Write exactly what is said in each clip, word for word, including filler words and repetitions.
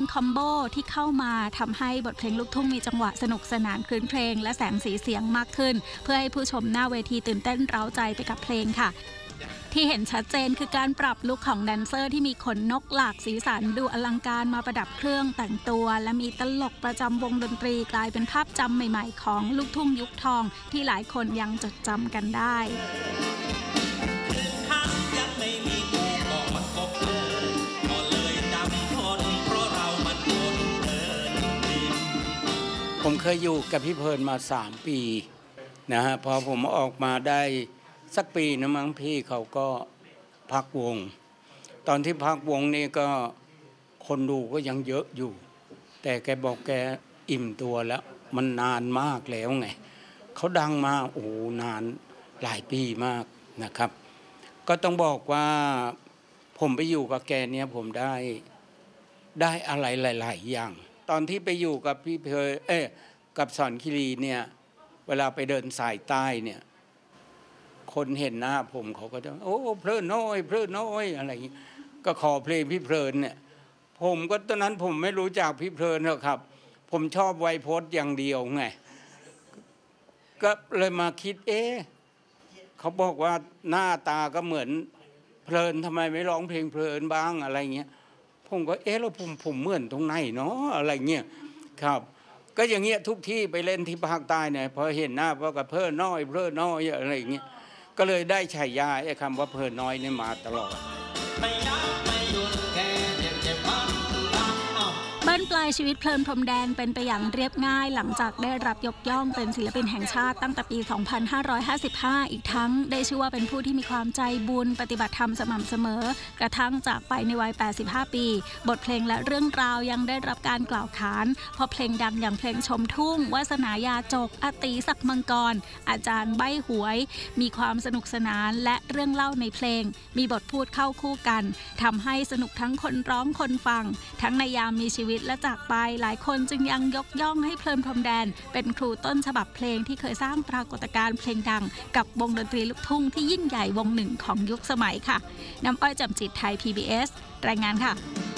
คอมโบที่เข้ามาทำให้บทเพลงลูกทุ่งมีจังหวะสนุกสนานคลื่นเพลงและแสงสีเสียงมากขึ้นเพื่อให้ผู้ชมหน้าเวทีตื่นเต้นเร้าใจไปกับเพลงค่ะที่เห็นชัดเจนคือการปรับลุคของแดนเซอร์ที่มีขนนกหลากสีสันดูอลังการมาประดับเครื่องแต่งตัวและมีตลกประจำวงดนตรีกลายเป็นภาพจำใหม่ๆของลูกทุ่งยุคทองที่หลายคนยังจดจำกันได้ผมเคยอยู่กับพี่เพลินมาสามปีนะฮะพอผมออกมาได้สักปีนะมั้งพี่เขาก็พักวงตอนที่พักวงนี่ก็คนดูก็ยังเยอะอยู่แต่แกบอกแกอิ่มตัวแล้วมันนานมากแล้วไงเขาดังมาโอ้นานหลายปีมากนะครับก็ต้องบอกว่าผมไปอยู่กับแกเนี่ยผมได้ได้อะไรหลายๆอย่างตอนที่ไปอยู่กับพี่เพลเอ๊ะกับสอนคีรีเนี่ยเวลาไปเดินสายใต้เนี่ยคนเห็นหน้าผมเขาก็จะโอ้เพลินน้อยเพลินน้อยอะไรอย่างนี้ก็ขอเพลงพี่เพลินเนี่ยผมก็ตอนนั้นผมไม่รู้จักพี่เพลินหรอกครับผมชอบไวยพจน์อย่างเดียวไงก็เลยมาคิดเอ๊ะเขาบอกว่าหน้าตาก็เหมือนเพลินทำไมไม่ร้องเพลงเพลินบ้างอะไรเงี้ยผมก็เอ๊ะแล้วผมผมเหมือนตรงไหนเนาะอะไรเงี้ยครับก็อย่างเงี้ยทุกที่ไปเล่นที่ภาคใต้เนี่ยพอเห็นหน้าพวกกับเพลินน้อยเพลินน้อยอะไรอย่างเงี้ยก็เลยได้ฉายาไอ้คำว่าเพลินน้อยนี่มาตลอดบ้านปลายชีวิตเพลินพรมแดนเป็นไปอย่างเรียบง่ายหลังจากได้รับยกย่องเป็นศิลปินแห่งชาติตั้งแต่ปี สองพันห้าร้อยห้าสิบห้า อีกทั้งได้ชื่อว่าเป็นผู้ที่มีความใจบุญปฏิบัติธรรมสม่ำเสมอกระทั่งจากไปในวัย แปดสิบห้า ปีบทเพลงและเรื่องราวยังได้รับการกล่าวขานเพราะเพลงดังอย่างเพลงชมทุ่งวาสนายาจกอติศักมังกรอาจารย์ใบ้หวยมีความสนุกสนานและเรื่องเล่าในเพลงมีบทพูดเข้าคู่กันทำให้สนุกทั้งคนร้องคนฟังทั้งในยามมีชีวิตและจากไปหลายคนจึงยังยกย่องให้เพลินพรมแดนเป็นครูต้นฉบับเพลงที่เคยสร้างปรากฏการณ์เพลงดังกับวงดนตรีลูกทุ่งที่ยิ่งใหญ่วงหนึ่งของยุคสมัยค่ะน้ำอ้อยจำจิตไทย พี บี เอส รายงานค่ะ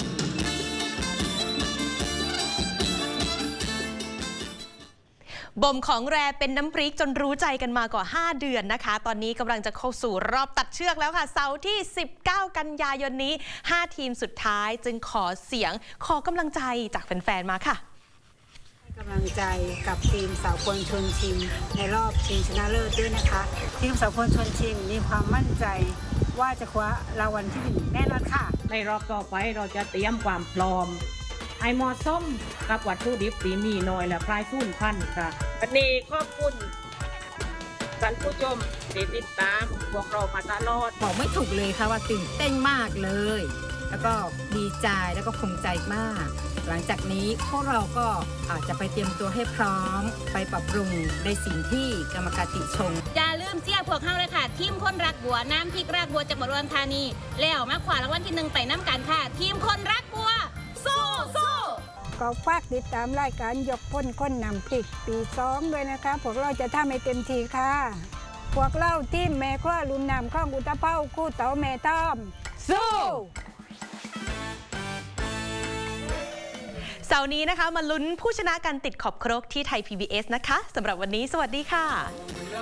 บ่มของแรเป็นน้ำพริกจนรู้ใจกันมากว่าห้าเดือนนะคะตอนนี้กำลังจะเข้าสู่รอบตัดเชือกแล้วค่ะเสาร์ที่สิบเก้ากันยายนนี้ห้าทีมสุดท้ายจึงขอเสียงขอกำลังใจจากแฟนๆมาค่ะกำลังใจกับทีมสาวคนชวนชิมในรอบชิงชนะเลิศด้วยนะคะทีมสาวคนชวนชิมมีความมั่นใจว่าจะคว้ารางวัลที่หนึ่งแน่นอนค่ะในรอบต่อไปเราจะเตรียมความพร้อมให้เหมาะสมกับวัตถุดิบที่มีน้อยและคลายสูญพันธุ์ค่ะวันนี้ขอบคุณท่านผู้ชมที่ติดตามพวกเรามาตลอดบอกไม่ถูกเลยค่ะว่าตื่นเต้นมากเลยแล้วก็ดีใจแล้วก็ภูมิใจมากหลังจากนี้พวกเราก็อาจจะไปเตรียมตัวให้พร้อมไปปรับปรุงในสิ่งที่กรรมการติชมอย่าลืมเสียพวกเขาเลยค่ะทีมคนรักบัวน้ำพริกรักบัวจากอุดรธานีแล้วมาขวารางวัลที่หนึ่งไปน้ำกันค่ะทีมคนรักบัวสู้สู้ก็ฝากติดตามรายการยกพ้นคนนำพริกปีสองด้วยนะคะพวกเราจะทำให้เต็มที่ค่ะพวกเราทีมแม่ครัวลุนนำข้องอุตภเป้าคู่เต๋าแม่ต้อมสู้เสาร์นี้นะคะมาลุ้นผู้ชนะการติดขอบครกที่ไทย พี บี เอส นะคะสำหรับวันนี้สวัสดีค่ะ